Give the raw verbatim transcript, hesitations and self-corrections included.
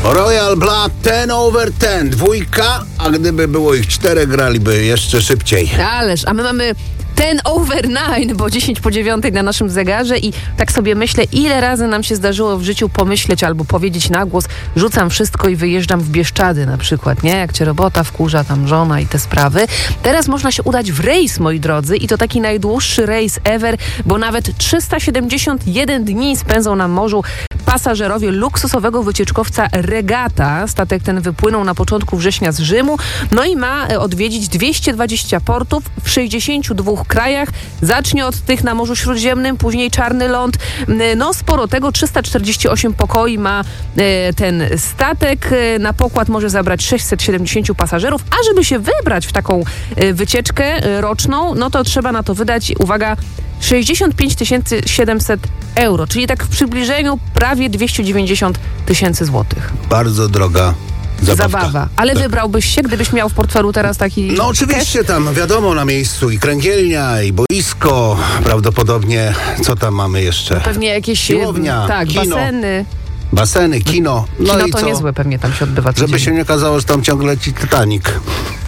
Royal Blood ten over ten, dwójka, a gdyby było ich czterech, graliby jeszcze szybciej. Ależ, a my mamy ten over nine, bo dziesięć po dziewiątej na naszym zegarze i tak sobie myślę, ile razy nam się zdarzyło w życiu pomyśleć albo powiedzieć na głos, rzucam wszystko i wyjeżdżam w Bieszczady na przykład, nie? Jak cię robota wkurza, tam żona i te sprawy. Teraz można się udać w rejs, moi drodzy, i to taki najdłuższy rejs ever, bo nawet trzysta siedemdziesiąt jeden dni spędzą na morzu pasażerowie luksusowego wycieczkowca Regata. Statek ten wypłynął na początku września z Rzymu, no i ma odwiedzić dwieście dwadzieścia portów w sześćdziesięciu dwóch krajach. Zacznie od tych na Morzu Śródziemnym, później Czarny Ląd. No sporo tego, trzysta czterdzieści osiem pokoi ma ten statek. Na pokład może zabrać sześćset siedemdziesięciu pasażerów, a żeby się wybrać w taką wycieczkę roczną, no to trzeba na to wydać, uwaga, sześćdziesiąt pięć tysięcy siedemset euro, czyli tak w przybliżeniu prawie dwieście dziewięćdziesiąt tysięcy złotych. Bardzo droga zabawka. Zabawa. Ale tak. Wybrałbyś się, gdybyś miał w portfelu teraz taki... No oczywiście, tam wiadomo, na miejscu i kręgielnia, i boisko, prawdopodobnie. Co tam mamy jeszcze? Pewnie jakieś... Siłownia, tak, kino. baseny. Baseny, kino. No Kino i to co? niezłe pewnie tam się odbywa. Żeby się nie okazało, że tam ciągle leci Titanic.